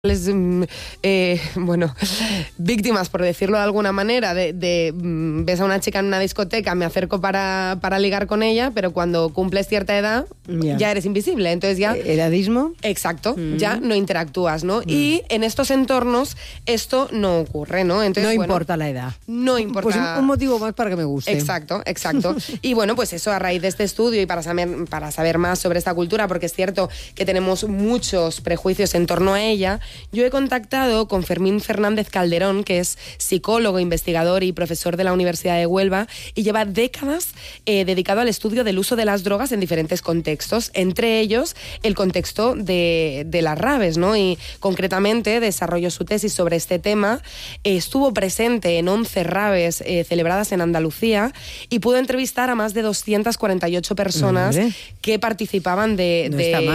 bueno, víctimas, por decirlo de alguna manera, ves a una chica en una discoteca, me acerco para ligar con ella, pero cuando cumples cierta edad ya eres invisible, entonces ya... ¿Edadismo? Exacto, ya no interactúas, ¿no? Y en estos entornos esto no ocurre, ¿no? Entonces, no importa la edad. No importa. Pues un motivo más para que me guste. Exacto. Y bueno, pues eso, a raíz de este estudio y para saber más sobre esta cultura, porque es cierto que tenemos muchos prejuicios en torno a ella, yo he contactado con Fermín Fernández Calderón, que es psicólogo, investigador y profesor de la Universidad de Huelva, y lleva décadas dedicado al estudio del uso de las drogas en diferentes contextos, entre ellos el contexto de las raves, ¿no? Y concretamente desarrolló su tesis sobre este tema, estuvo presente en 11 raves celebradas en Andalucía y pudo entrevistar a más de 248 personas que participaban de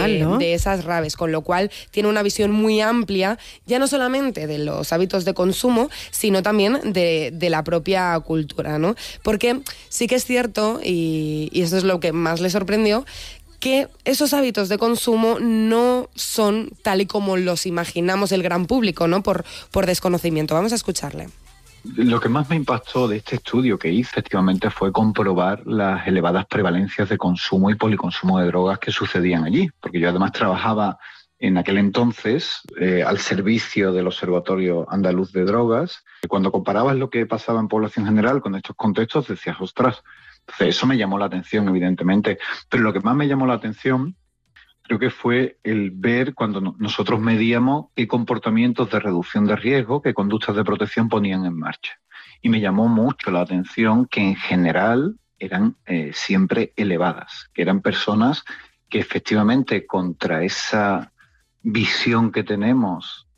esas raves, con lo cual tiene una visión muy amplia, ya no solamente de los hábitos de consumo, sino también de la propia cultura, ¿no? Porque sí que es cierto, y eso es lo que más le sorprendió, que esos hábitos de consumo no son tal y como los imaginamos el gran público, ¿no? Por desconocimiento. Vamos a escucharle. Lo que más me impactó de este estudio que hice, efectivamente, fue comprobar las elevadas prevalencias de consumo y policonsumo de drogas que sucedían allí, porque yo además trabajaba en aquel entonces al servicio del Observatorio Andaluz de Drogas. Cuando comparabas lo que pasaba en población general con estos contextos, decías, ostras. Entonces eso me llamó la atención, evidentemente. Pero lo que más me llamó la atención creo que fue el ver cuando nosotros medíamos qué comportamientos de reducción de riesgo, qué conductas de protección ponían en marcha. Y me llamó mucho la atención que en general eran siempre elevadas, que eran personas que efectivamente contra esa visión que tenemos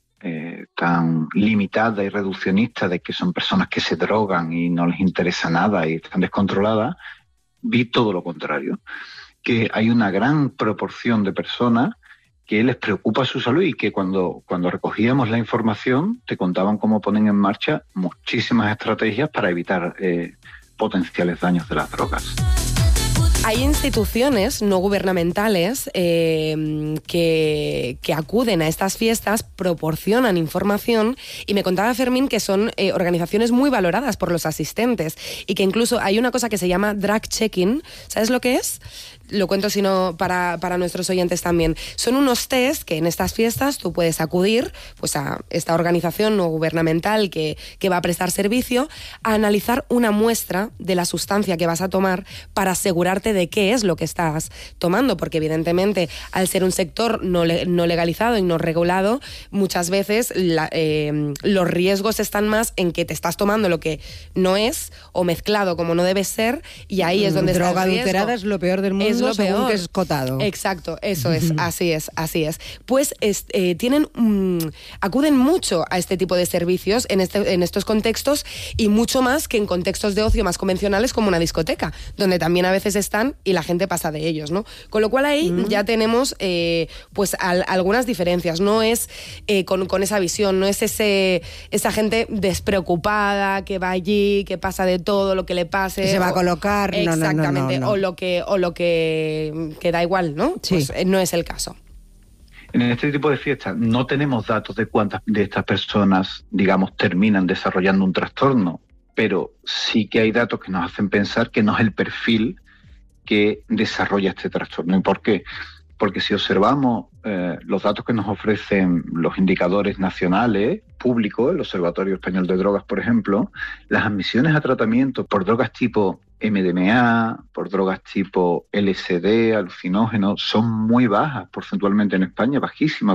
tan limitada y reduccionista de que son personas que se drogan y no les interesa nada y están descontroladas, vi todo lo contrario, que hay una gran proporción de personas que les preocupa su salud y que cuando recogíamos la información te contaban cómo ponen en marcha muchísimas estrategias para evitar potenciales daños de las drogas. Hay instituciones no gubernamentales que acuden a estas fiestas, proporcionan información, y me contaba Fermín que son organizaciones muy valoradas por los asistentes y que incluso hay una cosa que se llama drug checking. ¿Sabes lo que es? Lo cuento sino para nuestros oyentes también. Son unos test que en estas fiestas tú puedes acudir pues a esta organización no gubernamental que va a prestar servicio a analizar una muestra de la sustancia que vas a tomar para asegurarte de qué es lo que estás tomando, porque evidentemente al ser un sector no legalizado y no regulado, muchas veces los riesgos están más en que te estás tomando lo que no es o mezclado como no debe ser, y ahí es donde está el riesgo. Droga adulterada es lo peor del mundo. Lo según que es cotado. Exacto, eso es, así es. Pues acuden mucho a este tipo de servicios en estos contextos, y mucho más que en contextos de ocio más convencionales como una discoteca, donde también a veces están y la gente pasa de ellos, ¿no? Con lo cual ahí ya tenemos pues algunas diferencias. No es con esa visión, no es esa gente despreocupada que va allí, que pasa de todo lo que le pase. Que se va a colocar. Exactamente, no. O lo que da igual, ¿no? Sí. Pues no es el caso. En este tipo de fiestas no tenemos datos de cuántas de estas personas, digamos, terminan desarrollando un trastorno, pero sí que hay datos que nos hacen pensar que no es el perfil que desarrolla este trastorno. ¿Y por qué? Porque si observamos los datos que nos ofrecen los indicadores nacionales públicos, el Observatorio Español de Drogas, por ejemplo, las admisiones a tratamiento por drogas tipo MDMA, por drogas tipo LSD, alucinógenos, son muy bajas porcentualmente en España, bajísimas,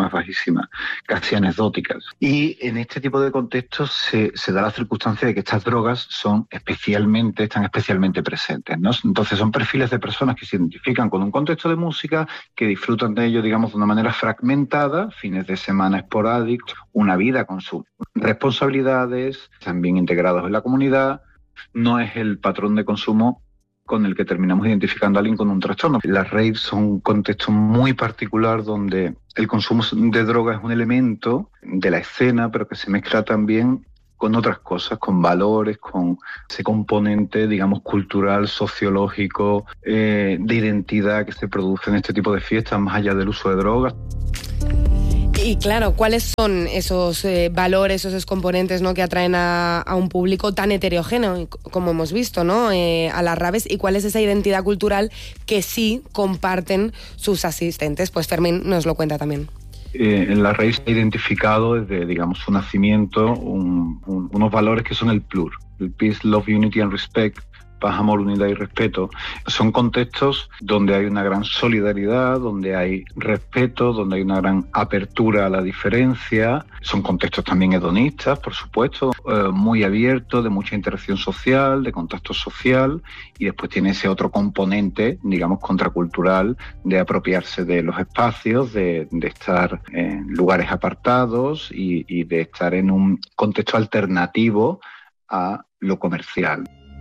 casi anecdóticas. Y en este tipo de contextos se da la circunstancia de que estas drogas están especialmente presentes, ¿no? Entonces son perfiles de personas que se identifican con un contexto de música, que disfrutan de ello, digamos, de una manera fragmentada, fines de semana esporádicos, una vida con sus responsabilidades, también integrados en la comunidad. No es el patrón de consumo con el que terminamos identificando a alguien con un trastorno. Las raves son un contexto muy particular donde el consumo de droga es un elemento de la escena, pero que se mezcla también con otras cosas, con valores, con ese componente, digamos, cultural, sociológico, de identidad que se produce en este tipo de fiestas, más allá del uso de drogas. Y claro, ¿cuáles son esos valores, esos componentes, ¿no?, que atraen a un público tan heterogéneo, como hemos visto, ¿no?, a las raves? ¿Y cuál es esa identidad cultural que sí comparten sus asistentes? Pues Fermín nos lo cuenta también. En la raíz se ha identificado desde, digamos, su nacimiento unos valores que son el PLUR, el Peace, Love, Unity and Respect, paz, amor, unidad y respeto. Son contextos donde hay una gran solidaridad, donde hay respeto, donde hay una gran apertura a la diferencia. Son contextos también hedonistas, por supuesto, muy abiertos, de mucha interacción social, de contacto social, y después tiene ese otro componente, digamos, contracultural, de apropiarse de los espacios, de estar en lugares apartados y de estar en un contexto alternativo a lo comercial.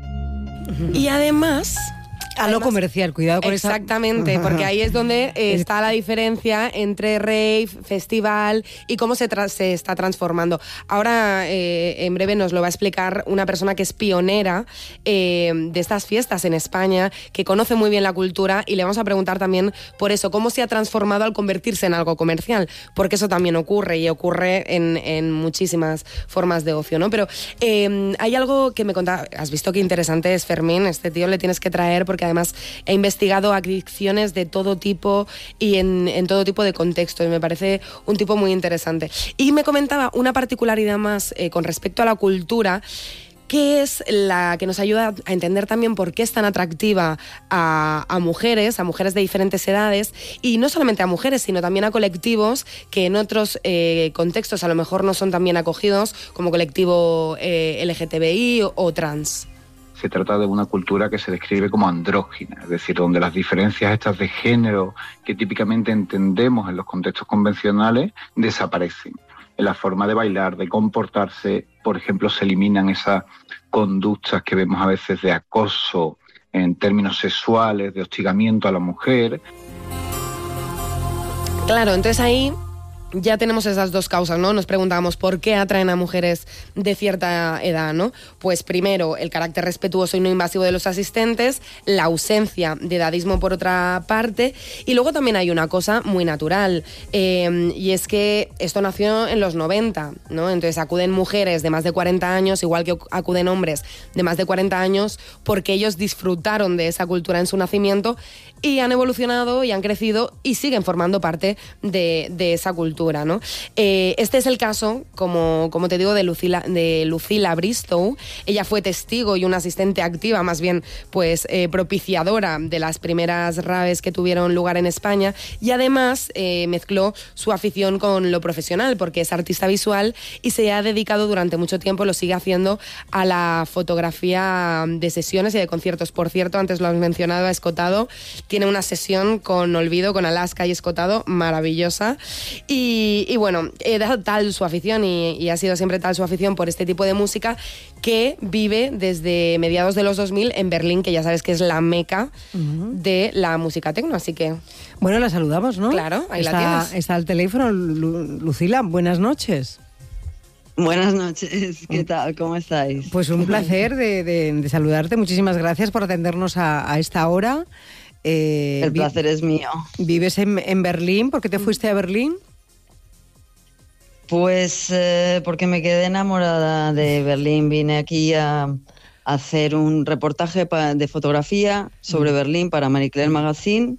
Y además... A lo comercial, cuidado con eso. Exactamente, porque ahí es donde está la diferencia entre rave, festival y cómo se está transformando. Ahora, en breve, nos lo va a explicar una persona que es pionera de estas fiestas en España, que conoce muy bien la cultura, y le vamos a preguntar también por eso, cómo se ha transformado al convertirse en algo comercial, porque eso también ocurre, y ocurre en muchísimas formas de ocio, ¿no? Pero hay algo que me contaba, has visto qué interesante es Fermín, este tío le tienes que traer, porque además he investigado adicciones de todo tipo y en todo tipo de contexto, y me parece un tipo muy interesante. Y me comentaba una particularidad más con respecto a la cultura, que es la que nos ayuda a entender también por qué es tan atractiva a mujeres de diferentes edades, y no solamente a mujeres, sino también a colectivos que en otros contextos a lo mejor no son tan bien acogidos, como colectivo LGTBI o trans. Se trata de una cultura que se describe como andrógina, es decir, donde las diferencias estas de género que típicamente entendemos en los contextos convencionales desaparecen. En la forma de bailar, de comportarse, por ejemplo, se eliminan esas conductas que vemos a veces de acoso en términos sexuales, de hostigamiento a la mujer. Claro, entonces ahí ya tenemos esas dos causas, ¿no? Nos preguntábamos por qué atraen a mujeres de cierta edad, ¿no? Pues primero, el carácter respetuoso y no invasivo de los asistentes, la ausencia de edadismo por otra parte, y luego también hay una cosa muy natural, y es que esto nació en los 90, ¿no? Entonces acuden mujeres de más de 40 años, igual que acuden hombres de más de 40 años, porque ellos disfrutaron de esa cultura en su nacimiento y han evolucionado y han crecido y siguen formando parte de esa cultura, ¿no? Este es el caso, como te digo, de Lucila Bristow. Ella fue testigo y una asistente activa, más bien pues propiciadora de las primeras raves que tuvieron lugar en España, y además mezcló su afición con lo profesional, porque es artista visual y se ha dedicado durante mucho tiempo, lo sigue haciendo, a la fotografía de sesiones y de conciertos. Por cierto, antes lo has mencionado, a Escotado, tiene una sesión con Olvido, con Alaska y Escotado, maravillosa. Y bueno, era tal su afición y ha sido siempre tal su afición por este tipo de música, que vive desde mediados de los 2000 en Berlín, que ya sabes que es la meca de la música techno, así que... Bueno, la saludamos, ¿no? Claro, ahí la tienes. Está al teléfono. Lucila, buenas noches. Buenas noches, ¿qué tal? ¿Cómo estáis? Pues un placer de saludarte. Muchísimas gracias por atendernos a esta hora. El placer es mío. ¿Vives en Berlín? ¿Por qué te fuiste a Berlín? Pues porque me quedé enamorada de Berlín. Vine aquí a hacer un reportaje de fotografía sobre Berlín para Marie Claire Magazine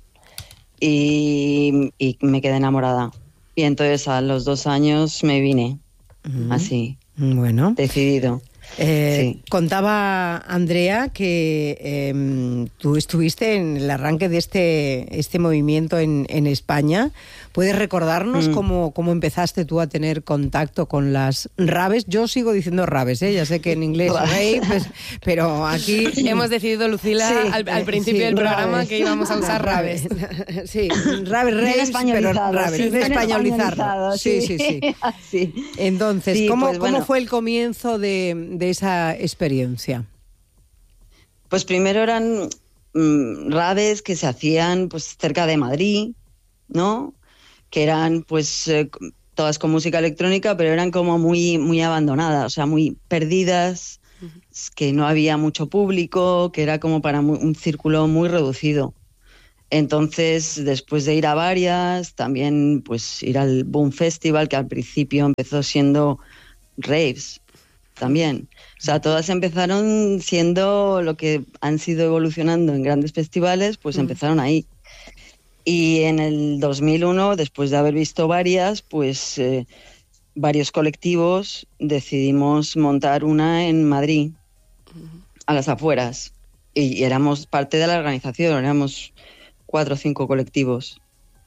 y me quedé enamorada. Y entonces a los 2 años me vine, así, decidido. Sí. Contaba Andrea que tú estuviste en el arranque de este movimiento en España. ¿Puedes recordarnos cómo empezaste tú a tener contacto con las raves? Yo sigo diciendo raves, ya sé que en inglés rave, pues, pero aquí... Hemos decidido, Lucila, al principio del programa raves, que íbamos a usar raves. Sí, raves, pero raves. Sí, españolizarlo. Sí. Entonces, sí, ¿cómo fue el comienzo de esa experiencia? Pues primero eran raves que se hacían pues cerca de Madrid, ¿no? Que eran pues todas con música electrónica, pero eran como muy, muy abandonadas, o sea, muy perdidas, que no había mucho público, que era como para un círculo muy reducido. Entonces, después de ir a varias, también pues ir al Boom Festival, que al principio empezó siendo raves también. O sea, todas empezaron siendo lo que han sido evolucionando en grandes festivales, pues empezaron ahí. Y en el 2001, después de haber visto varias, pues varios colectivos decidimos montar una en Madrid, a las afueras. Y éramos parte de la organización, éramos 4 o 5 colectivos.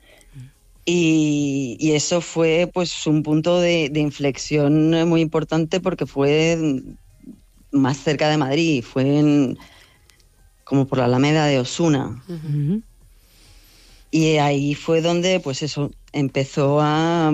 Y eso fue pues un punto de inflexión muy importante porque fue más cerca de Madrid, fue como por la Alameda de Osuna. Uh-huh. Y ahí fue donde pues eso empezó a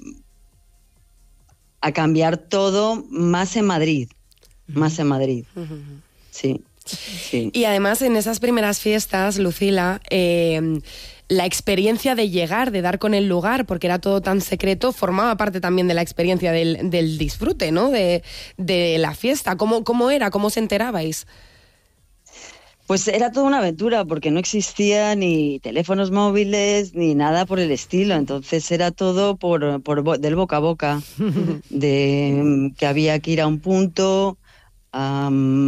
cambiar todo más en Madrid, más en Madrid. Sí. Sí. Y además en esas primeras fiestas, Lucila, la experiencia de llegar, de dar con el lugar, porque era todo tan secreto, formaba parte también de la experiencia del disfrute, ¿no? De la fiesta. ¿Cómo era? ¿Cómo os enterabais? Pues era toda una aventura, porque no existía ni teléfonos móviles ni nada por el estilo. Entonces era todo del boca a boca, de que había que ir a un punto, a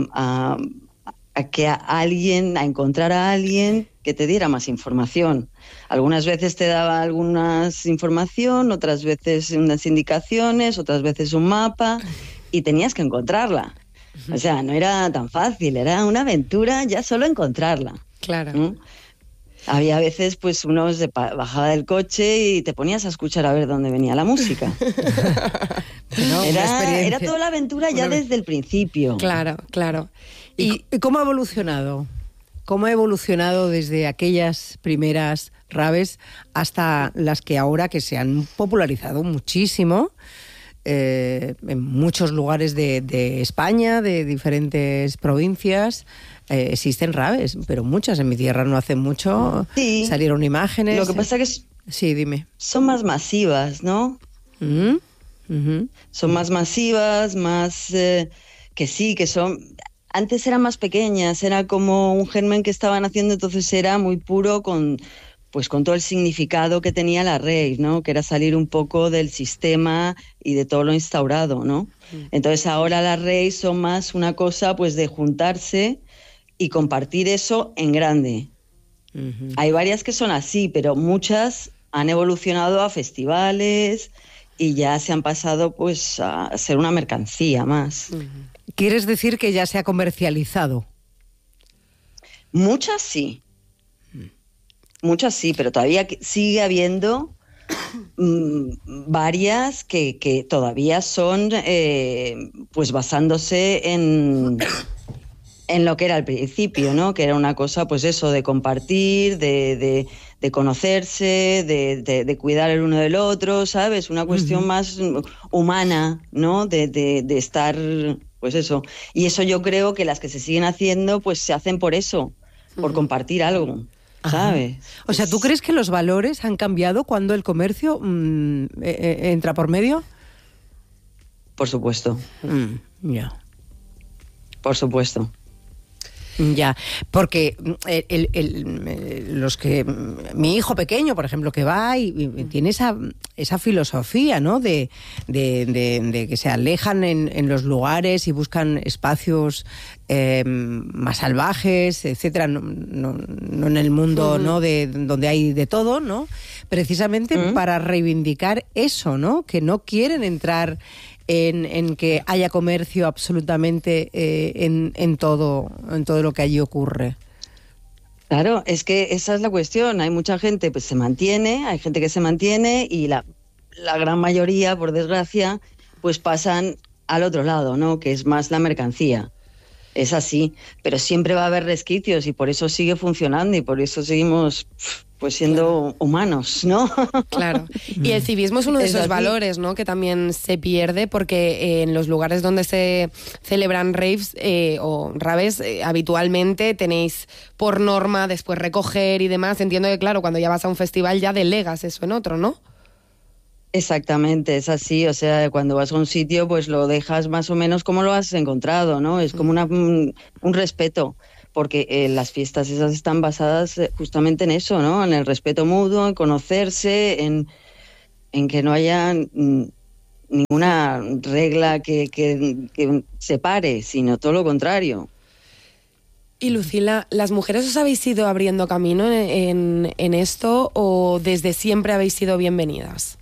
encontrar a alguien que te diera más información. Algunas veces te daba algunas información, otras veces unas indicaciones, otras veces un mapa, y tenías que encontrarla. O sea, no era tan fácil, era una aventura ya solo encontrarla. Claro. Había veces, pues uno se bajaba del coche y te ponías a escuchar a ver dónde venía la música. No, era toda la aventura ya desde el principio. Claro, claro. ¿Y cómo ha evolucionado? ¿Cómo ha evolucionado desde aquellas primeras raves hasta las que ahora que se han popularizado muchísimo en muchos lugares de España, de diferentes provincias? Existen raves, pero muchas. En mi tierra no hace mucho salieron imágenes. Lo que pasa que sí, dime. Son más masivas, ¿no? Uh-huh. Uh-huh. Son más masivas, más que sí, que son... Antes eran más pequeñas, era como un germen que estaban haciendo, entonces era muy puro con todo el significado que tenía la rave, ¿no? Que era salir un poco del sistema y de todo lo instaurado, ¿no? Entonces ahora las raves son más una cosa pues de juntarse y compartir eso en grande. Uh-huh. Hay varias que son así, pero muchas han evolucionado a festivales y ya se han pasado pues a ser una mercancía más. Uh-huh. ¿Quieres decir que ya se ha comercializado? Muchas sí. Muchas sí, pero todavía sigue habiendo varias que todavía son pues basándose en lo que era al principio, ¿no? Que era una cosa, pues eso, de compartir, de conocerse, de cuidar el uno del otro, ¿sabes? Una cuestión más humana, ¿no? De estar, pues eso. Y eso yo creo que las que se siguen haciendo, pues se hacen por eso, por compartir algo, ¿sabes? O sea, ¿tú crees que los valores han cambiado cuando el comercio entra por medio? Por supuesto. Ya. Por supuesto. Ya, porque mi hijo pequeño, por ejemplo, que va y tiene esa filosofía, ¿no? De que se alejan en los lugares y buscan espacios más salvajes, etcétera, no en el mundo, ¿no? De donde hay de todo, ¿no? Precisamente para reivindicar eso, ¿no? Que no quieren entrar en que haya comercio absolutamente en todo lo que allí ocurre. Claro, es que esa es la cuestión. Hay mucha gente pues se mantiene, hay gente que se mantiene y la gran mayoría, por desgracia, pues pasan al otro lado, ¿no? Que es más la mercancía. Es así, pero siempre va a haber resquicios y por eso sigue funcionando y por eso seguimos pues siendo humanos, ¿no? Claro. Y el civismo es uno de esos valores, ¿no? Que también se pierde porque en los lugares donde se celebran raves o raves, habitualmente tenéis por norma después recoger y demás. Entiendo que, claro, cuando ya vas a un festival ya delegas eso en otro, ¿no? Exactamente, es así, o sea, cuando vas a un sitio pues lo dejas más o menos como lo has encontrado, ¿no? Es como un respeto, porque las fiestas esas están basadas justamente en eso, ¿no? En el respeto mutuo, en conocerse, en que no haya ninguna regla que separe, sino todo lo contrario. Y Lucila, ¿las mujeres os habéis ido abriendo camino en esto o desde siempre habéis sido bienvenidas?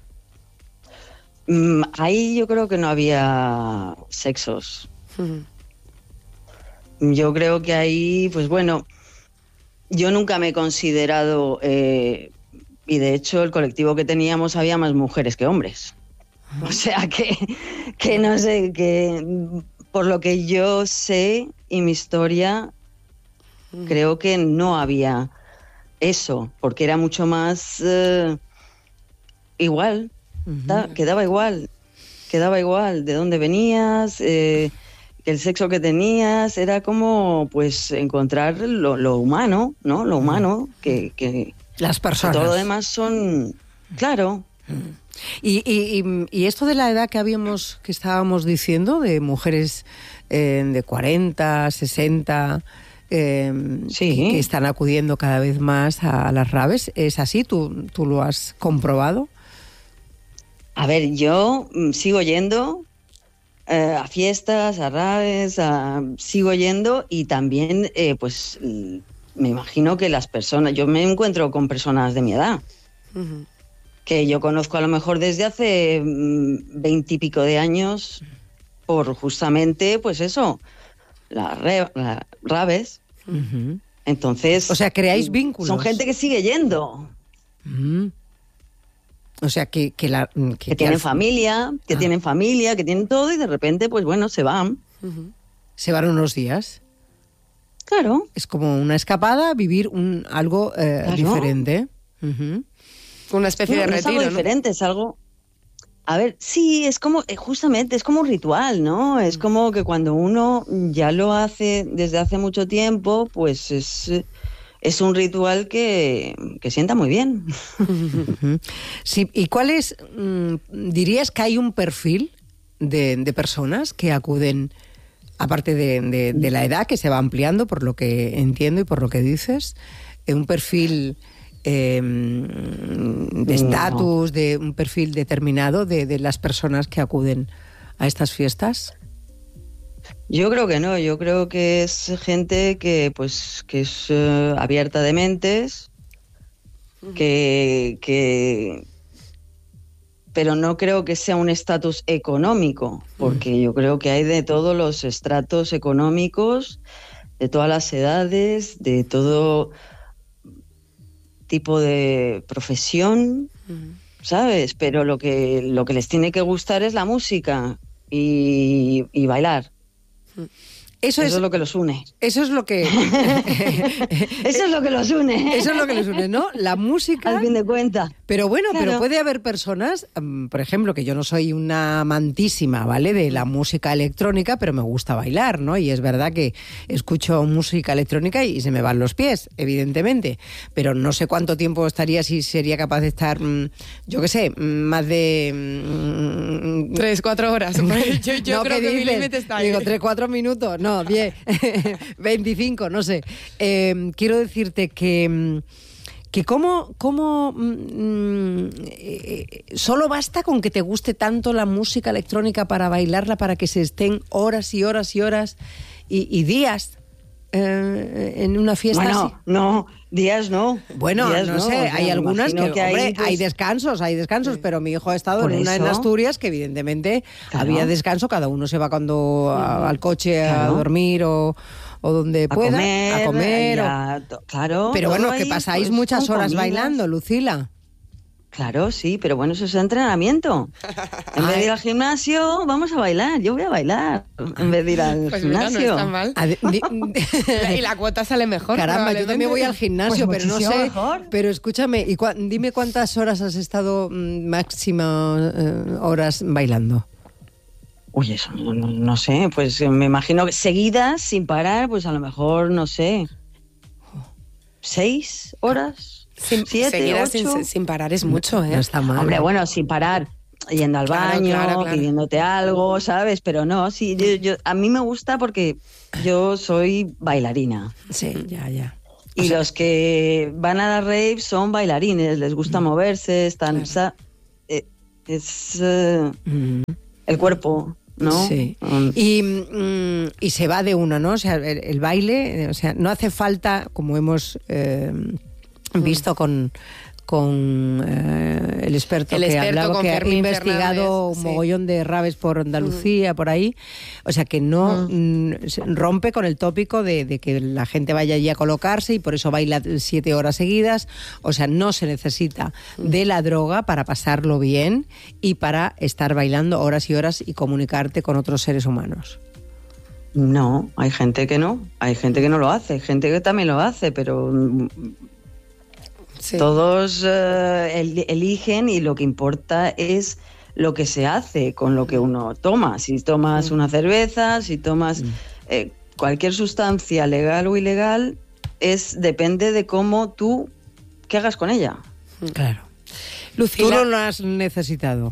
Ahí yo creo que no había sexos. Yo creo que ahí, pues bueno, yo nunca me he considerado, y de hecho el colectivo que teníamos había más mujeres que hombres. O sea que no sé, que por lo que yo sé y mi historia, creo que no había eso, porque era mucho más igual, quedaba igual de dónde venías, el sexo que tenías, era como pues encontrar lo humano, ¿no? Lo humano, que las personas. Todo lo demás son, claro. Y esto de la edad que estábamos diciendo, de mujeres de 40, 60, que están acudiendo cada vez más a las raves, ¿es así? ¿Tú lo has comprobado? A ver, yo sigo yendo a fiestas, a raves, sigo yendo y también, pues, me imagino que las personas, yo me encuentro con personas de mi edad, que yo conozco a lo mejor desde hace 20 y pico de años, por justamente, pues eso, las raves. Entonces, o sea, creáis vínculos. Son gente que sigue yendo. O sea, que tienen familia, que tienen todo y de repente, pues bueno, se van. Se van unos días. Claro. Es como una escapada, vivir algo diferente. Una especie de retiro, es algo diferente, es algo... A ver, sí, es como, justamente, es como un ritual, ¿no? Es como que cuando uno ya lo hace desde hace mucho tiempo, pues es un ritual que sienta muy bien. Sí, ¿y cuál es, dirías que hay un perfil de personas que acuden, aparte de la edad, que se va ampliando por lo que entiendo y por lo que dices, un perfil... de estatus, de un perfil determinado de las personas que acuden a estas fiestas? Yo creo que no, yo creo que es gente que es abierta de mentes, pero no creo que sea un estatus económico, porque yo creo que hay de todos los estratos económicos, de todas las edades, de todo tipo de profesión, ¿sabes? Pero lo que les tiene que gustar es la música y bailar. Eso es lo que los une. Eso es lo que... Eso es lo que los une. Eso es lo que los une, ¿no? La música... Al fin de cuentas. Pero bueno, claro. Pero puede haber personas, por ejemplo, que yo no soy una amantísima, ¿vale?, de la música electrónica, pero me gusta bailar, ¿no? Y es verdad que escucho música electrónica y se me van los pies, evidentemente. Pero no sé cuánto tiempo estaría, si sería capaz de estar, yo qué sé, más de... 3-4 horas. Yo no, creo que mi límite está ahí. Digo, 3-4 minutos, no, 10, 25, no sé. Quiero decirte que cómo solo basta con que te guste tanto la música electrónica para bailarla, para que se estén horas y horas y horas y días en una fiesta. Bueno, así. no, días no. Bueno, días no sé, hay algunas que hombre, hay descansos, sí. Pero mi hijo ha estado en una en Asturias que evidentemente había descanso, cada uno se va cuando al coche a dormir o donde pueda, a comer. Claro. Pero bueno, que pasáis muchas horas bailando, Lucila. Claro, sí, pero bueno, eso es entrenamiento. En vez de ir al gimnasio, vamos a bailar. Yo voy a bailar en vez de ir al gimnasio. Mira, no está mal. Y la cuota sale mejor. Caramba, yo también voy al gimnasio, pues pero no sé. Mejor. Pero escúchame, dime cuántas horas has estado máxima horas bailando. Uy, eso no sé, pues me imagino que seguidas, sin parar, pues a lo mejor, no sé, 6 horas. 7, seguidas 8. sin parar es mucho, ¿eh? No está mal. Hombre, bueno, sin parar. yendo al baño, pidiéndote algo, ¿sabes? Pero no, sí, a mí me gusta porque yo soy bailarina. Sí, ya. Y los que van a la rave son bailarines, les gusta moverse, están... es el cuerpo, ¿no? Sí. Y se va de uno, ¿no? O sea, el baile, o sea, no hace falta, como hemos visto con el experto que hablaba, que ha investigado un mogollón de raves por Andalucía, por ahí, o sea que no rompe con el tópico de que la gente vaya allí a colocarse y por eso baila 7 horas seguidas, o sea, no se necesita de la droga para pasarlo bien y para estar bailando horas y horas y comunicarte con otros seres humanos. No, hay gente que no lo hace, hay gente que también lo hace, pero... Sí. Todos eligen y lo que importa es lo que se hace con lo que uno toma. Si tomas una cerveza, si tomas cualquier sustancia legal o ilegal, depende de qué hagas con ella. Claro. Lucila, ¿tú no lo has necesitado?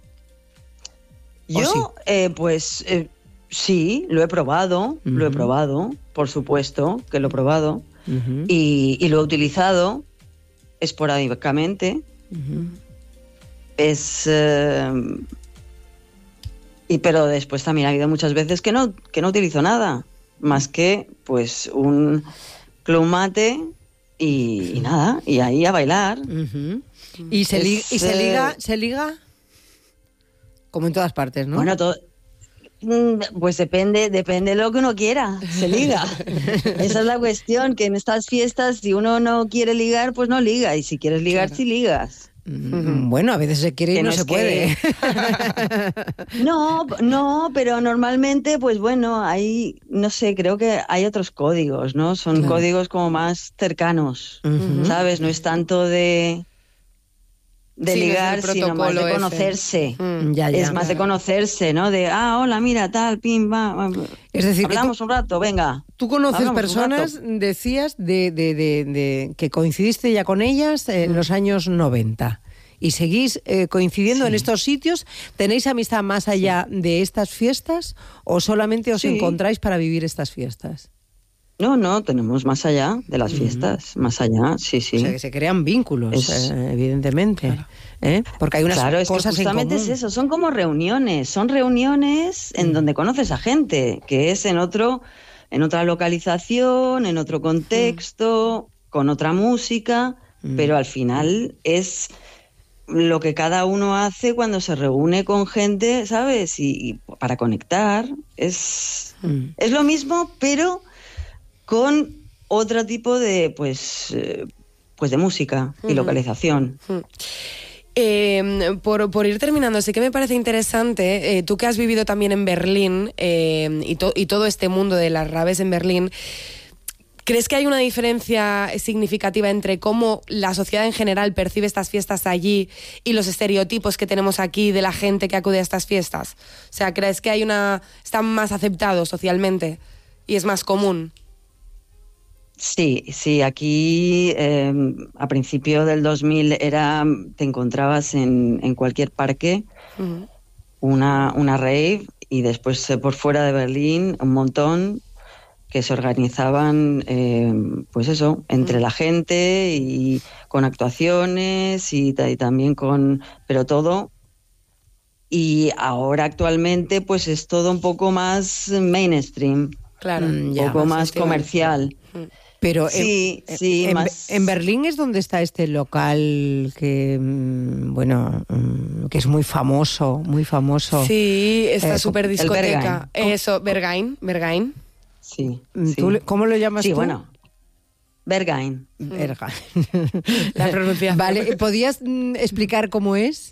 Yo, sí? Sí, lo he probado, por supuesto que lo he probado y lo he utilizado esporádicamente. Pero después también ha habido muchas veces que no utilizo nada más que pues un club mate y nada, y ahí a bailar. ¿Y se liga como en todas partes, no? Bueno, pues depende de lo que uno quiera, se liga. Esa es la cuestión, que en estas fiestas, si uno no quiere ligar, pues no liga, y si quieres ligar, sí ligas. Bueno, a veces se quiere y no se puede. No, pero normalmente, pues bueno, no sé, creo que hay otros códigos, ¿no? Son códigos como más cercanos, ¿sabes? No es tanto de ligar, sino más de conocerse. Es más de conocerse, ¿no? De, hola, mira, tal, pim, va. Es decir, hablamos un rato, venga. Tú conoces personas, decías, de que coincidiste ya con ellas en los años 90. ¿Y seguís coincidiendo en estos sitios? ¿Tenéis amistad más allá de estas fiestas o solamente os encontráis para vivir estas fiestas? No, tenemos más allá de las fiestas, más allá, sí. O sea, que se crean vínculos, evidentemente. Claro. Porque hay unas cosas que justamente en común. Es eso, son como reuniones, en donde conoces a gente, que es en otra localización, en otro contexto, con otra música, pero al final es lo que cada uno hace cuando se reúne con gente, ¿sabes? Y para conectar, es lo mismo, pero con otro tipo de de música y localización. Por ir terminando, sí que me parece interesante, tú que has vivido también en Berlín y todo este mundo de las raves en Berlín, ¿crees que hay una diferencia significativa entre cómo la sociedad en general percibe estas fiestas allí y los estereotipos que tenemos aquí de la gente que acude a estas fiestas? O sea, ¿crees que están más aceptados socialmente y es más común? Sí, aquí a principio del 2000 te encontrabas en cualquier parque una rave, y después por fuera de Berlín un montón que se organizaban entre la gente y con actuaciones y también pero todo. Y ahora actualmente pues es todo un poco más mainstream, claro, un poco más comercial. Pero en Berlín es donde está este local que que es muy famoso. Sí, esta super discoteca. Eso, Berghain. Sí. ¿Cómo lo llamas tú? Sí, bueno, Berghain. La pronunciación. Vale, ¿podías explicar cómo es?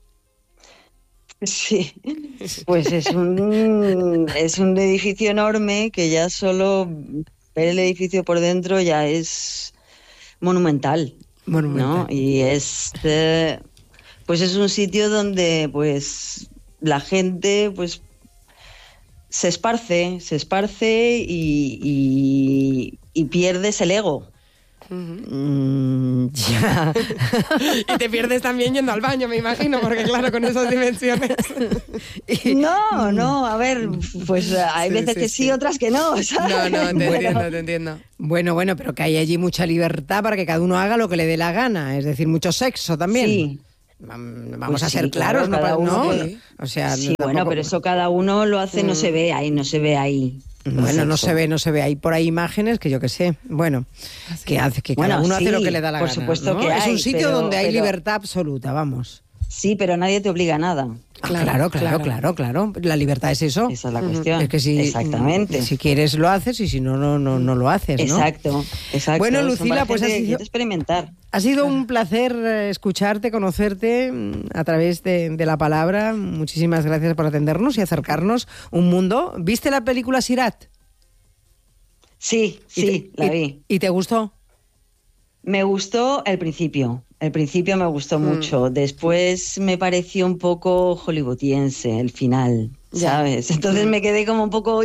Sí, pues es un edificio enorme que ya solo ver el edificio por dentro ya es monumental. ¿No? Y pues es un sitio donde pues la gente pues se esparce y pierdes el ego. Ya. Y te pierdes también yendo al baño, me imagino, porque claro, con esas dimensiones. No, a ver, pues hay veces que sí, otras que no, ¿sabes? No, te entiendo. Bueno, pero que hay allí mucha libertad para que cada uno haga lo que le dé la gana, es decir, mucho sexo también. Sí. Vamos Pues a ser sí, claros, claro, ¿no? que... O sea, sí, tampoco... bueno, pero eso cada uno lo hace, no se ve ahí. Bueno, no se ve. Hay por ahí imágenes que yo qué sé. Bueno, que hace que cada uno hace lo que le da la gana. Por supuesto, ¿no? que hay, es un sitio donde hay pero... libertad absoluta, vamos. Sí, pero nadie te obliga a nada. Claro. La libertad es eso. Esa es la cuestión. Es que Exactamente. Si quieres lo haces y si no lo haces, ¿no? Exacto. Bueno, Lucila, pues ha sido experimentar. Ha sido un placer escucharte, conocerte a través de la palabra. Muchísimas gracias por atendernos y acercarnos un mundo. ¿Viste la película Sirat? Sí, la vi. ¿Y te gustó? Me gustó el principio. El principio me gustó mucho. Después me pareció un poco hollywoodiense el final, ¿sabes? Entonces me quedé como un poco...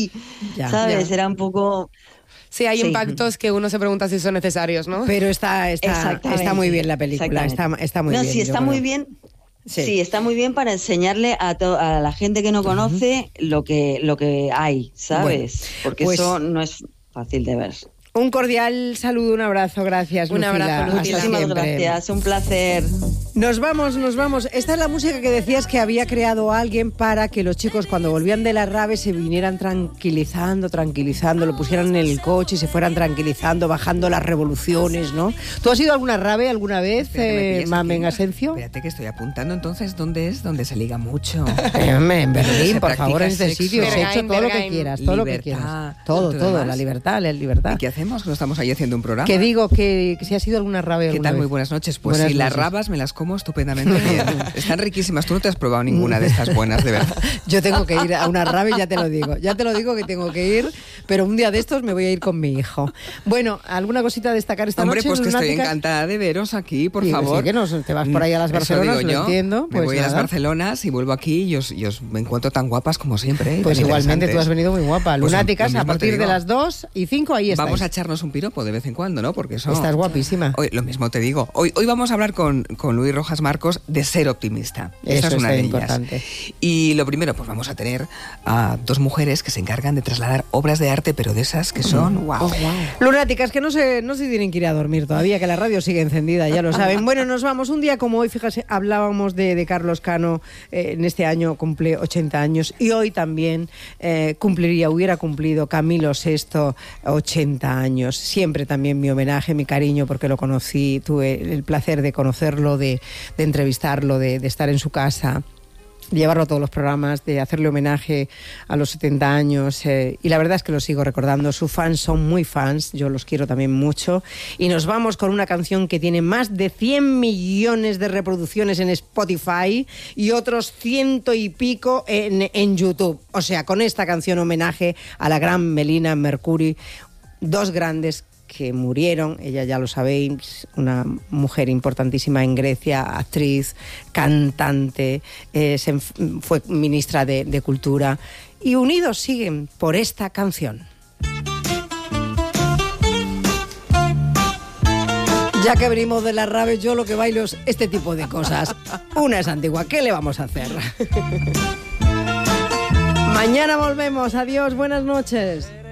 ¿sabes? Era un poco... Sí, hay impactos que uno se pregunta si son necesarios, ¿no? Pero está muy bien la película. Está muy bien. Sí, está muy bien. Sí, está muy bien para enseñarle a la gente que no conoce lo que hay, ¿sabes? Bueno, porque pues, eso no es fácil de ver. Un cordial saludo, un abrazo, gracias, Lucila. Un abrazo, Lucila. Muchísimas gracias, un placer. Nos vamos. Esta es la música que decías que había creado alguien para que los chicos cuando volvían de la rave se vinieran tranquilizando, lo pusieran en el coche y se fueran tranquilizando, bajando las revoluciones, ¿no? ¿Tú has ido a alguna rave alguna vez, Mamen Asencio? Espérate que estoy apuntando, entonces, ¿dónde es? ¿Dónde se liga mucho? En Berlín, por favor, en este sitio. Se ha hecho todo lo que quieras, todo lo que quieras. Todo, la libertad. ¿Y qué hacemos? Que no estamos ahí haciendo un programa. Que digo que si has ido a alguna rave alguna ¿Qué tal? vez? Muy buenas noches. Pues sí, las rabas me las como estupendamente bien. Están riquísimas. Tú no te has probado ninguna de estas buenas, de verdad. Yo tengo que ir a una rave, ya te lo digo que tengo que ir, pero un día de estos me voy a ir con mi hijo. Bueno, ¿alguna cosita a destacar esta noche? Hombre, pues que estoy encantada de veros aquí, por favor. Sí, que te vas por ahí a las Barcelonas, lo entiendo. Me voy a las Barcelonas y vuelvo aquí y os me encuentro tan guapas como siempre. Pues igualmente tú has venido muy guapa. Lunáticas, a partir de las 2:05 ahí estáis. Vamos a echarnos un piropo de vez en cuando, ¿no? Porque eso... Estás guapísima. Hoy, lo mismo te digo. Hoy vamos a hablar con Luis Rojas Marcos de ser optimista. Esa es una de importante. ellas. Y lo primero, pues vamos a tener a dos mujeres que se encargan de trasladar obras de arte, pero de esas que son... ¡Wow! Lunáticas, que no se tienen que ir a dormir todavía, que la radio sigue encendida, ya lo saben. Bueno, nos vamos. Un día como hoy, fíjate, hablábamos de Carlos Cano, en este año cumple 80 años, y hoy también hubiera cumplido Camilo VI 80 años. Siempre también mi homenaje, mi cariño, porque lo conocí, tuve el placer de conocerlo, de entrevistarlo, de estar en su casa, llevarlo a todos los programas, de hacerle homenaje a los 70 años, y la verdad es que lo sigo recordando. Sus fans son muy fans, yo los quiero también mucho, y nos vamos con una canción que tiene más de 100 millones de reproducciones en Spotify y otros 100 y pico en YouTube. O sea, con esta canción homenaje a la gran Melina Mercouri, dos grandes que murieron, ella ya lo sabéis, una mujer importantísima en Grecia, actriz, cantante, fue ministra de Cultura, y unidos siguen por esta canción. Ya que venimos de la rave, yo lo que bailo es este tipo de cosas. Una es antigua, ¿qué le vamos a hacer? Mañana volvemos, adiós, buenas noches.